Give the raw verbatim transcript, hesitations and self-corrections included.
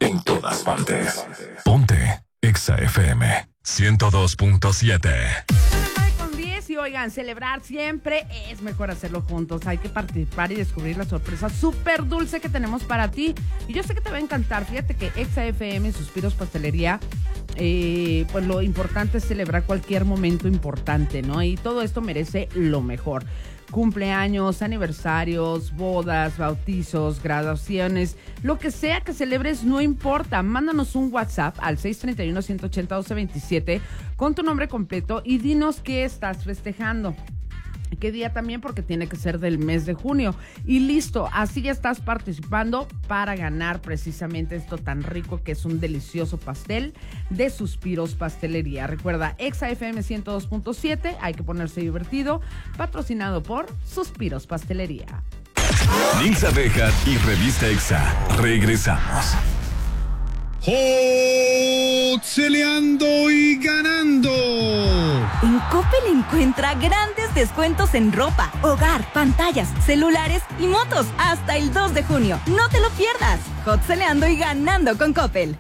en todas partes. Ponte Exa F M ciento dos punto siete. Y oigan, celebrar siempre es mejor hacerlo juntos. Hay que participar y descubrir la sorpresa súper dulce que tenemos para ti. Y yo sé que te va a encantar. Fíjate que Exa F M, Suspiros Pastelería, eh, pues lo importante es celebrar cualquier momento importante, ¿no? Y todo esto merece lo mejor. Cumpleaños, aniversarios, bodas, bautizos, graduaciones, lo que sea que celebres, no importa. Mándanos un WhatsApp al seis tres uno, uno ocho cero, uno dos dos siete con tu nombre completo y dinos qué estás festejando. ¿Qué día también? Porque tiene que ser del mes de junio. Y listo, así ya estás participando para ganar precisamente esto tan rico que es un delicioso pastel de Suspiros Pastelería. Recuerda, Exa F M ciento dos punto siete, hay que ponerse divertido, patrocinado por Suspiros Pastelería. Nilsa Bejar y Revista Exa. Regresamos. ¡Hotceleando y ganando! En Coppel encuentra grandes descuentos en ropa, hogar, pantallas, celulares y motos hasta el dos de junio. ¡No te lo pierdas! Hotceleando y ganando con Coppel.